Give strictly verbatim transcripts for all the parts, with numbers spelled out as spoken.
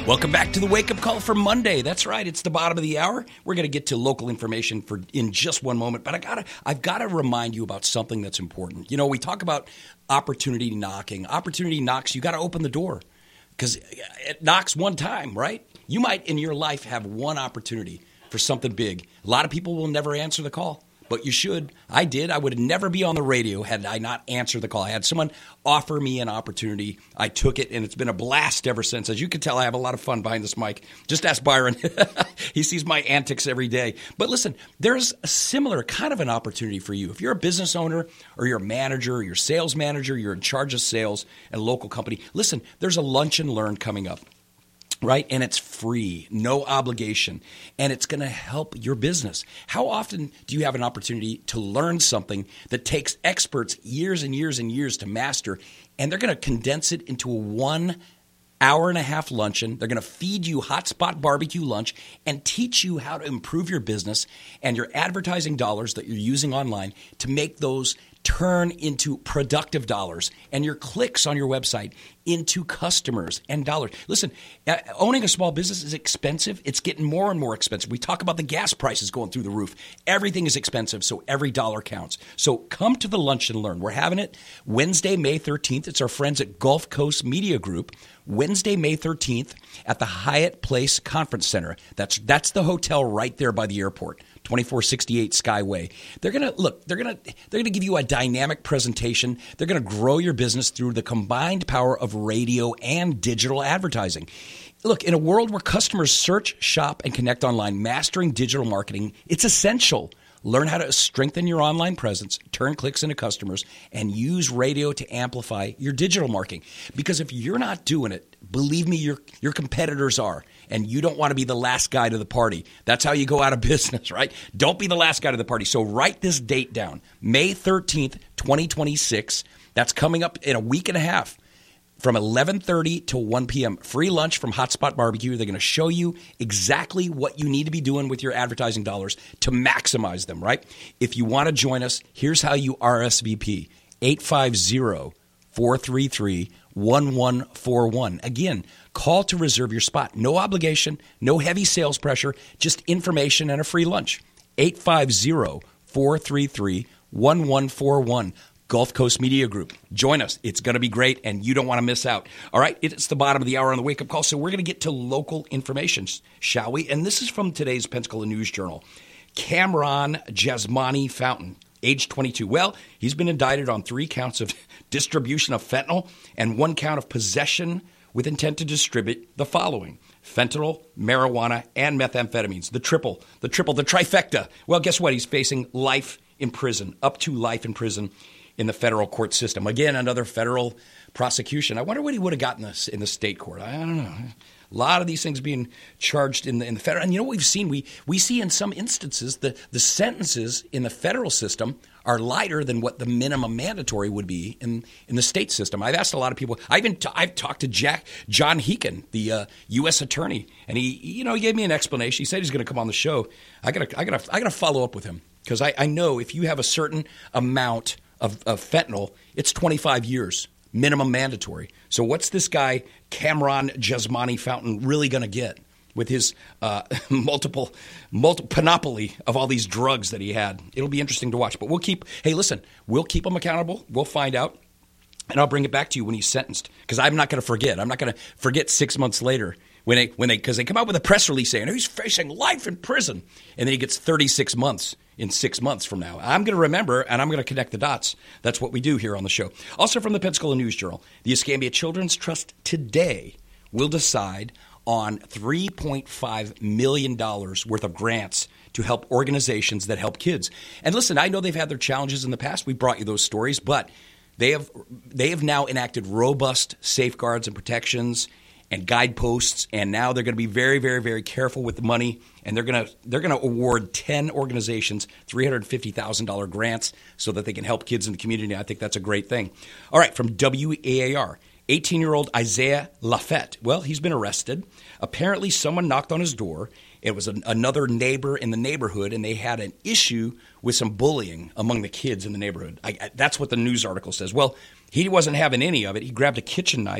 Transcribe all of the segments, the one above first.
Welcome back to the Wake Up Call for Monday. That's right, it's the bottom of the hour. We're going to get to local information for in just one moment, but I gotta, I've got to remind you about something that's important. You know, we talk about opportunity knocking. Opportunity knocks, you got to open the door because it knocks one time, right? You might in your life have one opportunity for something big. A lot of people will never answer the call. But you should. I did. I would never be on the radio had I not answered the call. I had someone offer me an opportunity. I took it, and it's been a blast ever since. As you can tell, I have a lot of fun behind this mic. Just ask Byron. He sees my antics every day. But listen, there's a similar kind of an opportunity for you. If you're a business owner or you're a manager or you're a sales manager, you're in charge of sales at a local company, listen, there's a lunch and learn coming up. Right? And it's free, no obligation, and it's going to help your business. How often do you have an opportunity to learn something that takes experts years and years and years to master, and they're going to condense it into a one hour and a half luncheon? They're going to feed you hotspot barbecue lunch and teach you how to improve your business and your advertising dollars that you're using online to make those turn into productive dollars and your clicks on your website into customers and dollars. Listen, owning a small business is expensive. It's getting more and more expensive. We talk about the gas prices going through the roof. Everything is expensive, so every dollar counts. So come to the Lunch and Learn. We're having it Wednesday, May thirteenth. It's our friends at Gulf Coast Media Group. Wednesday, May thirteenth at the Hyatt Place Conference Center. That's that's the hotel right there by the airport. twenty-four sixty-eight Skyway. They're going to look, they're going to they're going to give you a dynamic presentation. They're going to grow your business through the combined power of radio and digital advertising. Look, in a world where customers search, shop, and connect online, mastering digital marketing, it's essential. Learn how to strengthen your online presence, turn clicks into customers, and use radio to amplify your digital marketing. Because if you're not doing it, believe me, your your competitors are, and you don't want to be the last guy to the party. That's how you go out of business, right? Don't be the last guy to the party. So write this date down, May thirteenth, twenty twenty-six. That's coming up in a week and a half. From eleven thirty to one p.m. Free lunch from Hotspot Barbecue. They're going to show you exactly what you need to be doing with your advertising dollars to maximize them, right? If you want to join us, here's how you R S V P. eight five zero, four three three, one one four one. Again, call to reserve your spot. No obligation, no heavy sales pressure, just information and a free lunch. eight five zero, four three three, one one four one. Gulf Coast Media Group. Join us. It's going to be great, and you don't want to miss out. All right, it's the bottom of the hour on the Wake Up Call, so we're going to get to local information, shall we? And this is from today's Pensacola News Journal. Cameron Jasmani Fountain, age twenty-two. Well, he's been indicted on three counts of distribution of fentanyl and one count of possession with intent to distribute the following: fentanyl, marijuana, and methamphetamines. The triple, the triple, the trifecta. Well, guess what? He's facing life in prison, up to life in prison in the federal court system. Again, another federal prosecution. I wonder what he would have gotten this in the state court. I don't know. A lot of these things being charged in the in the federal. And you know what we've seen? We we see in some instances the, the sentences in the federal system are lighter than what the minimum mandatory would be in, in the state system. I've asked a lot of people. I've been t- I've talked to Jack John Heekin, the uh, U S attorney, and he you know he gave me an explanation. He said he's going to come on the show. I gotta I gotta I gotta follow up with him because I, I know if you have a certain amount Of, of fentanyl, it's twenty-five years, minimum mandatory. So what's this guy, Cameron Jasmani Fountain, really going to get with his uh, multiple, multiple panoply of all these drugs that he had? It'll be interesting to watch. But we'll keep, hey, listen, we'll keep him accountable. We'll find out. And I'll bring it back to you when he's sentenced because I'm not going to forget. I'm not going to forget six months later when they, when they, because they come out with a press release saying, oh, he's facing life in prison. And then he gets thirty-six months. In six months from now. I'm going to remember, and I'm going to connect the dots. That's what we do here on the show. Also from the Pensacola News Journal, the Escambia Children's Trust today will decide on three point five million dollars worth of grants to help organizations that help kids. And listen, I know they've had their challenges in the past. We brought you those stories, but they have they have now enacted robust safeguards and protections and guideposts, and now they're going to be very, very, very careful with the money, and they're going to they're going to award ten organizations three hundred fifty thousand dollars grants so that they can help kids in the community. I think that's a great thing. All right, from W A A R, eighteen-year-old Isaiah Lafette. Well, he's been arrested. Apparently, someone knocked on his door. It was an, another neighbor in the neighborhood, and they had an issue with some bullying among the kids in the neighborhood. I, I, that's what the news article says. Well, he wasn't having any of it. He grabbed a kitchen knife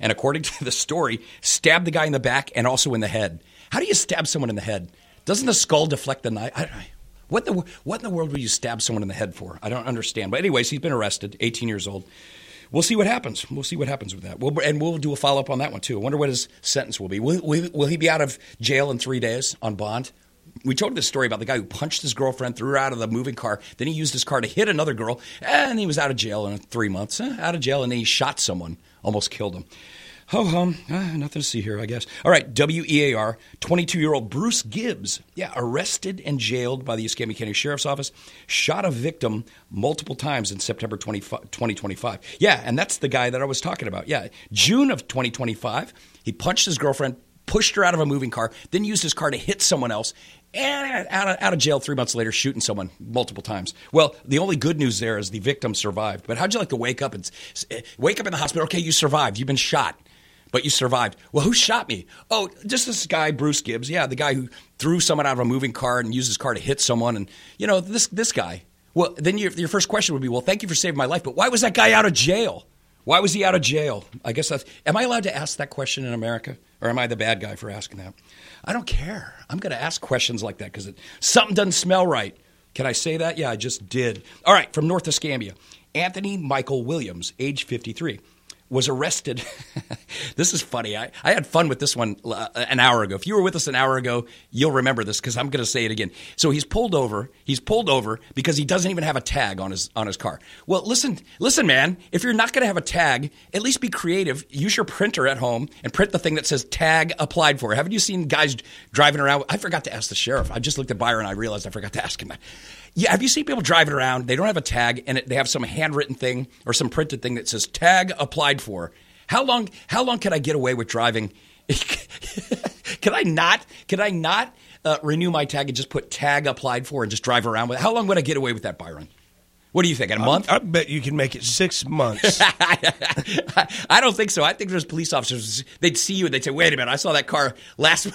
and according to the story, stabbed the guy in the back and also in the head. How do you stab someone in the head? Doesn't the skull deflect the knife? I don't know. What the what in the world would you stab someone in the head for? I don't understand. But anyways, he's been arrested, eighteen years old. We'll see what happens. We'll see what happens with that. We'll, and we'll do a follow-up on that one, too. I wonder what his sentence will be. Will, will, will he be out of jail in three days on bond? We told this story about the guy who punched his girlfriend, threw her out of the moving car. Then he used his car to hit another girl, and he was out of jail in three months. Eh, out of jail, and then he shot someone, almost killed him. Ho hum, ah, nothing to see here, I guess. All right, W E A R, twenty-two-year-old Bruce Gibbs, yeah, arrested and jailed by the Escambia County Sheriff's Office, shot a victim multiple times in September twenty twenty-five. Yeah, and that's the guy that I was talking about. Yeah, June of twenty twenty-five, he punched his girlfriend, pushed her out of a moving car, then used his car to hit someone else, and out of, out of jail three months later, shooting someone multiple times. Well, the only good news there is the victim survived. But how'd you like to wake up and wake up in the hospital? Okay, you survived. You've been shot. But you survived. Well, who shot me? Oh, just this guy, Bruce Gibbs. Yeah, the guy who threw someone out of a moving car and used his car to hit someone. And, you know, this this guy. Well, then your, your first question would be, well, thank you for saving my life. But why was that guy out of jail? Why was he out of jail? I guess that's – am I allowed to ask that question in America? Or am I the bad guy for asking that? I don't care. I'm going to ask questions like that because something doesn't smell right. Can I say that? Yeah, I just did. All right, from North Escambia. Anthony Michael Williams, age fifty-three. Was arrested. This is funny. I, I had fun with this one uh, an hour ago. If you were with us an hour ago, you'll remember this because I'm going to say it again. So he's pulled over. He's pulled over because he doesn't even have a tag on his on his car. Well, listen, listen, man. If you're not going to have a tag, at least be creative. Use your printer at home and print the thing that says tag applied for. Haven't you seen guys driving around? I forgot to ask the sheriff. I just looked at Byron and I realized I forgot to ask him that. Yeah, have you seen people driving around? They don't have a tag, and it, they have some handwritten thing or some printed thing that says tag applied for. How long? How long can I get away with driving? Can I not? Can I not uh, renew my tag and just put tag applied for and just drive around with it? How long would I get away with that, Byron? What do you think? In a month? I, I bet you can make it six months. I don't think so. I think there's police officers. They'd see you and they'd say, "Wait a minute, I saw that car last."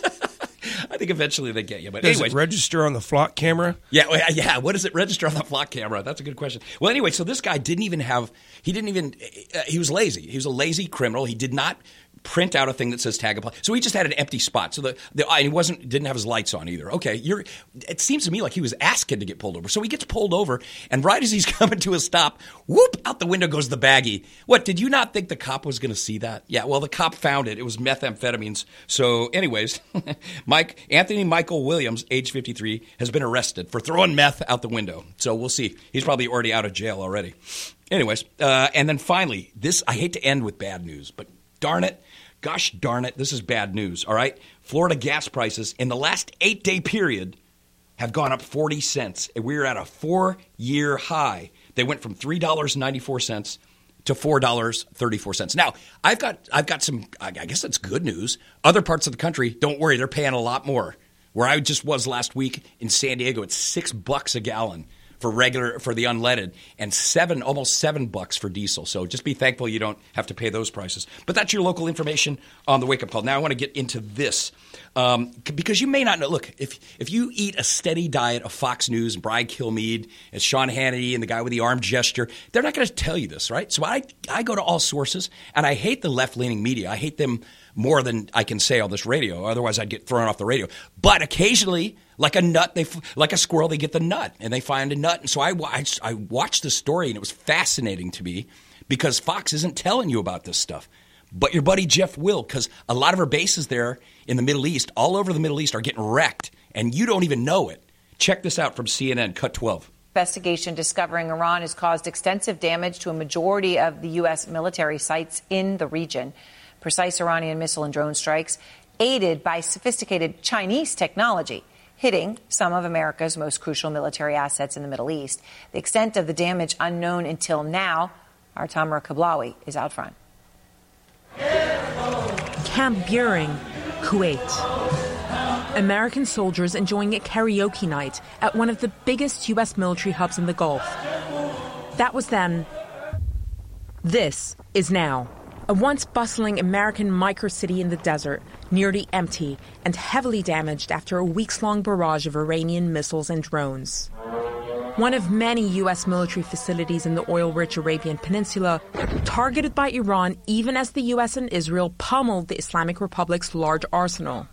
I think eventually they get you. But does anyways, it register on the flock camera? Yeah, well, yeah. What does it register on the flock camera? That's a good question. Well, anyway, so this guy didn't even have. He didn't even. Uh, he was lazy. He was a lazy criminal. He did not print out a thing that says tag apply. So he just had an empty spot. So the, the and he wasn't didn't have his lights on either. Okay, you're. It seems to me like he was asking to get pulled over. So he gets pulled over, and right as he's coming to a stop, whoop! Out the window goes the baggie. What? Did you not think the cop was going to see that? Yeah. Well, the cop found it. It was methamphetamines. So, anyways, Mike Anthony Michael Williams, age fifty-three, has been arrested for throwing meth out the window. So we'll see. He's probably already out of jail already. Anyways, uh, and then finally, this I hate to end with bad news, but darn it. Gosh darn it, this is bad news, all right? Florida gas prices in the last eight-day period have gone up forty cents. We're at a four-year high. They went from three dollars and ninety-four cents to four dollars and thirty-four cents. Now, I've got I've got some, I guess that's good news. Other parts of the country, don't worry, they're paying a lot more. Where I just was last week in San Diego, it's six bucks a gallon for regular for the unleaded, and seven almost seven bucks for diesel. So just be thankful you don't have to pay those prices. But that's your local information on the Wake Up Call. Now I want to get into this um, because you may not know. Look, if if you eat a steady diet of Fox News and Brian Kilmeade and Sean Hannity and the guy with the arm gesture, they're not going to tell you this, right? So I I go to all sources, and I hate the left leaning media. I hate them more than I can say on this radio. Otherwise, I'd get thrown off the radio. But occasionally, like a nut, they like a squirrel, they get the nut, and they find a nut. And so I, I, I watched the story, and it was fascinating to me because Fox isn't telling you about this stuff. But your buddy Jeff will, because a lot of our bases there in the Middle East, all over the Middle East, are getting wrecked, and you don't even know it. Check this out from C N N, cut twelve. Investigation discovering Iran has caused extensive damage to a majority of the U S military sites in the region. Precise Iranian missile and drone strikes aided by sophisticated Chinese technology, hitting some of America's most crucial military assets in the Middle East. The extent of the damage unknown until now. Our Tamara Kablawi is out front. Camp Buehring, Kuwait. American soldiers enjoying a karaoke night at one of the biggest U S military hubs in the Gulf. That was then. This is now. A once bustling American microcity in the desert, nearly empty and heavily damaged after a weeks-long barrage of Iranian missiles and drones. one of many U S military facilities in the oil-rich Arabian Peninsula, targeted by Iran even as the U S and Israel pummeled the Islamic Republic's large arsenal.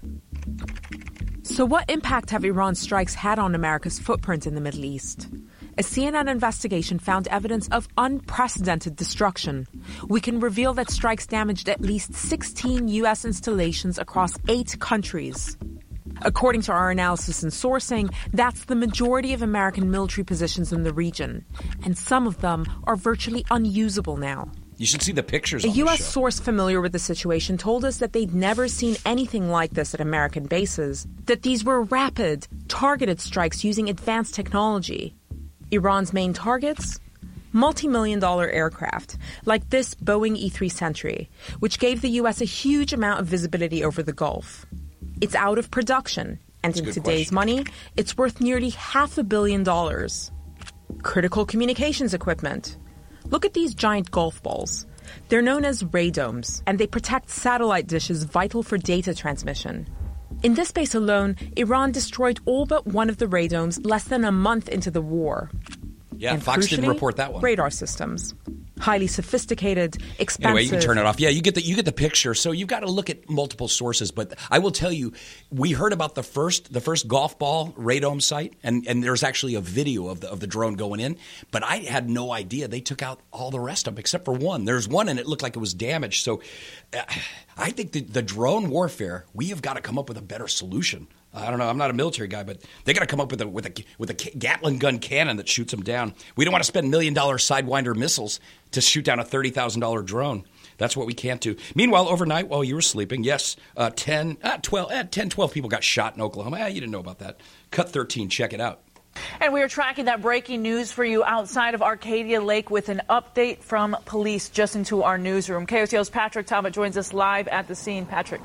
So what impact have Iran's strikes had on America's footprint in the Middle East? A C N N investigation found evidence of unprecedented destruction. We can reveal that strikes damaged at least sixteen U S installations across eight countries. According to our analysis and sourcing, that's the majority of American military positions in the region, and some of them are virtually unusable now. You should see the pictures. A on U S the show. source familiar with the situation told us that they'd never seen anything like this at American bases, that these were rapid, targeted strikes using advanced technology. Iran's main targets? Multi-million dollar aircraft, like this Boeing E three Sentry, which gave the U S a huge amount of visibility over the Gulf. It's out of production, and in today's question. money, it's worth nearly half a billion dollars. Critical communications equipment. Look at these giant golf balls. They're known as radomes, and they protect satellite dishes vital for data transmission. In this base alone, Iran destroyed all but one of the radomes less than a month into the war. Yeah, and Fox didn't crucially, report that one. Radar systems. Highly sophisticated, expensive. Anyway, you can turn it off. Yeah, you get the you get the picture. So you've got to look at multiple sources. But I will tell you, we heard about the first the first golf ball radome site, and, and there's actually a video of the of the drone going in. But I had no idea they took out all the rest of them except for one. There's one, and it looked like it was damaged. So uh, I think the, the drone warfare, we have got to come up with a better solution. I don't know. I'm not a military guy, but they got to come up with a with a with a Gatling gun cannon that shoots them down. We don't want to spend million dollar Sidewinder missiles to shoot down a thirty thousand dollar drone. That's what we can't do. Meanwhile, overnight while you were sleeping, yes, uh, ten, uh, twelve, uh, ten, twelve people got shot in Oklahoma. Ah, you didn't know about that. Cut thirteen. Check it out. And we are tracking that breaking news for you outside of Arcadia Lake with an update from police just into our newsroom. K O C O's Patrick Talbot joins us live at the scene. Patrick.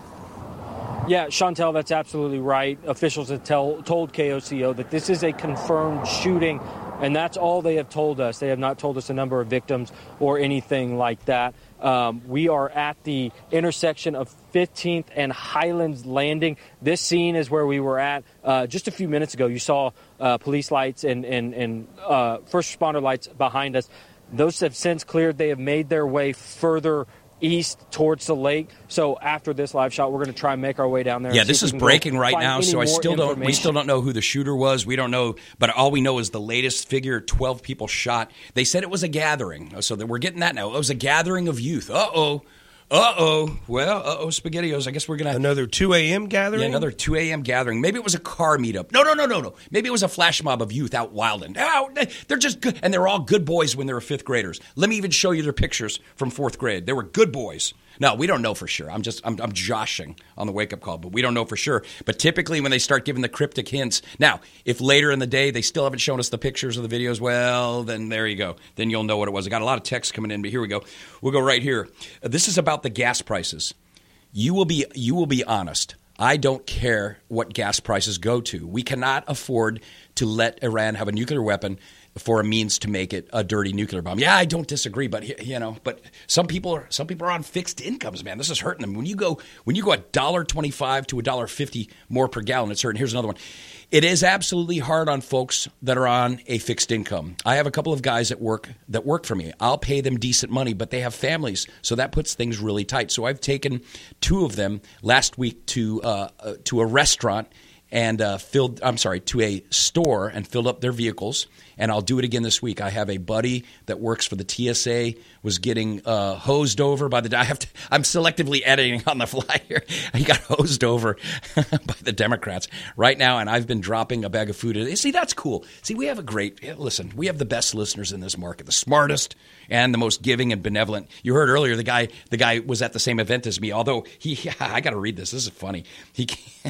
Yeah, Chantel, that's absolutely right. Officials have tell, told K O C O that this is a confirmed shooting, and that's all they have told us. They have not told us a number of victims or anything like that. Um, we are at the intersection of fifteenth and Highlands Landing. This scene is where we were at uh, just a few minutes ago. You saw uh, police lights and, and, and uh, first responder lights behind us. Those have since cleared. They have made their way further east towards the lake. So after this live shot, we're going to try and make our way down there. Yeah, this is breaking right now, so I still don't. We still don't know who the shooter was. We don't know, but all we know is the latest figure: twelve people shot. They said it was a gathering, so that we're getting that now. It was a gathering of youth. Uh oh. Uh oh. Well, uh oh, SpaghettiOs. I guess we're gonna another two a.m. gathering. Yeah, another two a.m. gathering. Maybe it was a car meetup. No, no, no, no, no. Maybe it was a flash mob of youth out wilding. Oh, they're just good, and they're all good boys when they were fifth graders. Let me even show you their pictures from fourth grade. They were good boys. No, we don't know for sure. I'm just I'm, I'm joshing on the wake up call, but we don't know for sure. But typically, when they start giving the cryptic hints, now if later in the day they still haven't shown us the pictures or the videos, well, then there you go. Then you'll know what it was. I got a lot of texts coming in, but here we go. We'll go right here. This is about the gas prices. You will be you will be honest. I don't care what gas prices go to. We cannot afford to let Iran have a nuclear weapon for a means to make it a dirty nuclear bomb. Yeah, I don't disagree, but you know, but some people are some people are on fixed incomes, man. This is hurting them. When you go when you go a dollar twenty-five to a dollar fifty more per gallon, it's hurting. Here's another one. It is absolutely hard on folks that are on a fixed income. I have a couple of guys at work that work for me. I'll pay them decent money, but they have families, so that puts things really tight. So I've taken two of them last week to uh, uh, to a restaurant and uh, filled. I'm sorry, to a store and filled up their vehicles. And I'll do it again this week. I have a buddy that works for the T S A, was getting uh, hosed over by the – I have to, I'm selectively editing on the fly here. He got hosed over by the Democrats right now, and I've been dropping a bag of food. See, that's cool. See, we have a great – listen, we have the best listeners in this market, the smartest and the most giving and benevolent. You heard earlier the guy the guy was at the same event as me, although he – I got to read this. This is funny. He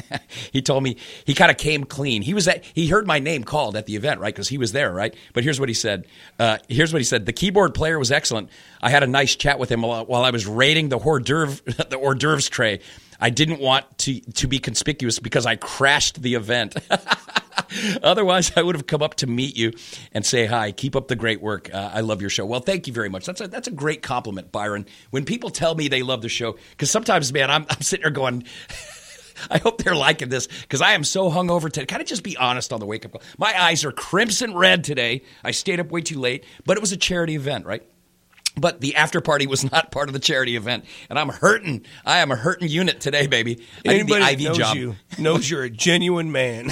he told me he kind of came clean. He was at – he heard my name called at the event, right, because he was there, right? But here's what he said. Uh, here's what he said. The keyboard player was excellent. I had a nice chat with him while, while I was raiding the hors d'oeuvre, the hors d'oeuvres tray. I didn't want to, to be conspicuous because I crashed the event. Otherwise, I would have come up to meet you and say hi. Keep up the great work. Uh, I love your show. Well, thank you very much. That's a, that's a great compliment, Byron. When people tell me they love the show, because sometimes, man, I'm, I'm sitting there going – I hope they're liking this because I am so hungover today. Kind of just be honest on the wake-up call. My eyes are crimson red today. I stayed up way too late, but it was a charity event, right? But the after party was not part of the charity event, and I'm hurting. I am a hurting unit today, baby. I need the Anybody I that V knows job. you knows you're a genuine man.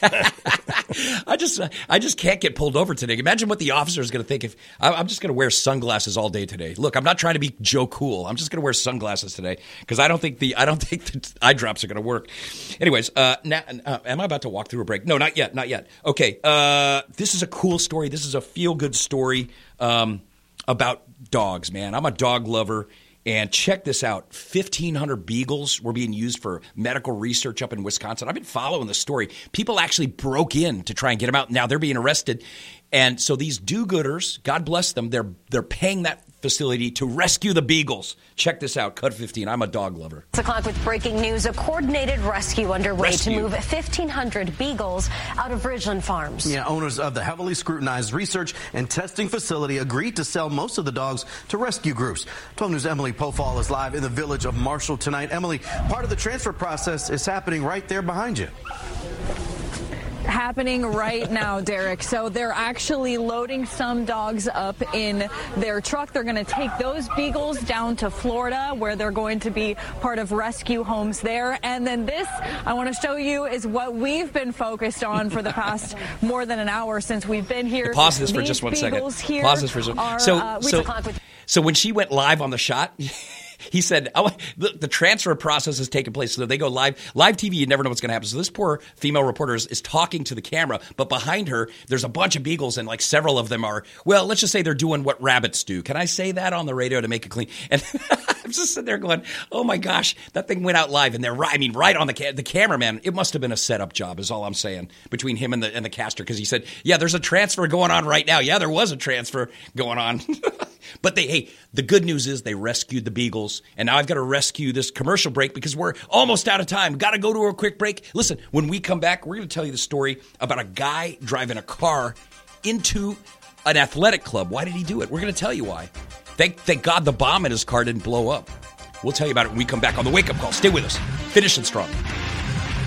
I just, I just can't get pulled over today. Imagine what the officer is going to think if I- I'm just going to wear sunglasses all day today. Look, I'm not trying to be Joe Cool. I'm just going to wear sunglasses today because I don't think the, I don't think the eye drops are going to work. Anyways, uh, now, uh, am I about to walk through a break? No, not yet, not yet. Okay, uh, this is a cool story. This is a feel good story. Um, About dogs, man. I'm a dog lover, and check this out. fifteen hundred beagles were being used for medical research up in Wisconsin. I've been following the story. People actually broke in to try and get them out. Now they're being arrested. And so these do-gooders, God bless them, they're they're paying that facility to rescue the beagles. Check this out. Cut fifteen. I'm a dog lover. Six o'clock with breaking news. A coordinated rescue underway Rescue. to move fifteen hundred beagles out of Ridgeland Farms. Yeah, owners of the heavily scrutinized research and testing facility agreed to sell most of the dogs to rescue groups. twelve News' Emily Pofall is live in the village of Marshall tonight. Emily, part of the transfer process is happening right there behind you. Happening right now, Derek. So they're actually loading some dogs up in their truck. They're going to take those beagles down to Florida, where they're going to be part of rescue homes there. And then this, I want to show you, is what we've been focused on for the past more than an hour since we've been here. Pause this for These just one second. beagles here Pause this for just are, so uh, we so took- so when she went live on the shot. He said, oh, the, the transfer process has taken place. So they go live. Live T V, you never know what's going to happen. So this poor female reporter is, is talking to the camera, but behind her, there's a bunch of beagles, and like several of them are, well, let's just say they're doing what rabbits do. Can I say that on the radio to make it clean? And I'm just sitting there going, oh my gosh, that thing went out live. And they're, I mean, right on the ca- the cameraman. It must have been a setup job is all I'm saying between him and the, and the caster. Because he said, yeah, there's a transfer going on right now. Yeah, there was a transfer going on. But they, hey, the good news is they rescued the beagles, and now I've got to rescue this commercial break because we're almost out of time. Got to go to a quick break. Listen, when we come back, we're going to tell you the story about a guy driving a car into an athletic club. Why did he do it? We're going to tell you why. Thank, thank God the bomb in his car didn't blow up. We'll tell you about it when we come back on the Wake Up Call. Stay with us. Finishing strong.